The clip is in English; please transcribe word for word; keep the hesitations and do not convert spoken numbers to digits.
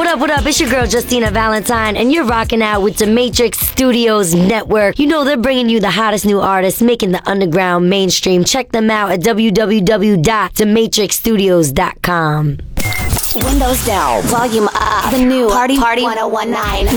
up, what up? It's your girl, Justina Valentine, and you're rocking out with the Matrix Studios Network. You know, they're bringing you the hottest new artists, making the underground mainstream. Check them out at w w w dot the matrix studios dot com. Windows down, volume up. The new Party Party ten nineteen.